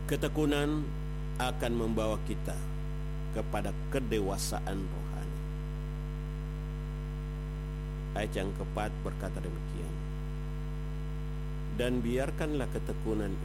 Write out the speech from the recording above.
Ketekunan akan membawa kita kepada kedewasaan rohani. Ayat yang keempat berkata demikian, dan biarkanlah ketekunan